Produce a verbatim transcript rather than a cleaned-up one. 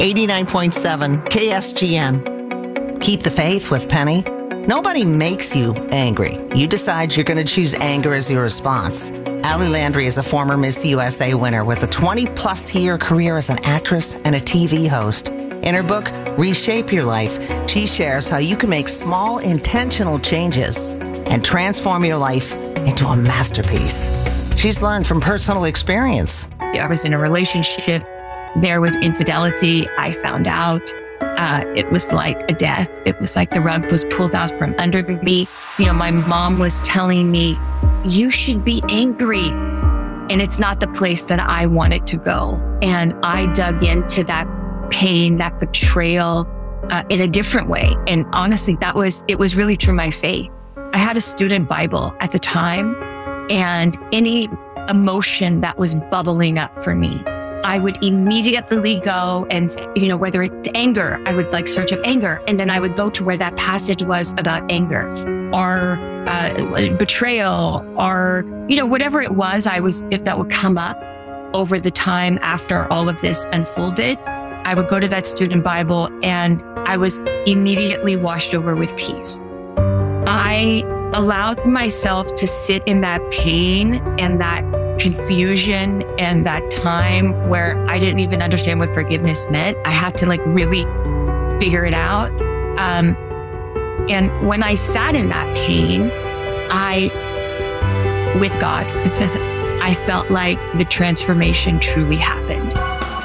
eighty-nine point seven K S G M. Keep the faith with Penny. Nobody makes you angry. You decide you're going to choose anger as your response. Ali Landry is a former Miss U S A winner with a twenty-plus year career as an actress and a T V host. In her book, Reshape Your Life, she shares how you can make small, intentional changes and transform your life into a masterpiece. She's learned from personal experience. I was in a relationship. There was infidelity. I found out. Uh, it was like a death. It was like the rug was pulled out from under me. You know, my mom was telling me, you should be angry. And it's not the place that I wanted to go. And I dug into that pain, that betrayal uh, in a different way. And honestly, that was, it was really through my faith. I had a student Bible at the time, and any emotion that was bubbling up for me, I would immediately go and, you know, whether it's anger, I would like search up anger. And then I would go to where that passage was about anger or uh, betrayal or, you know, whatever it was, I was, if that would come up over the time after all of this unfolded, I would go to that student Bible and I was immediately washed over with peace. I allowed myself to sit in that pain and that confusion and that time where I didn't even understand what forgiveness meant. I had to like really figure it out. Um, and when I sat in that pain, I, with God, I felt like the transformation truly happened.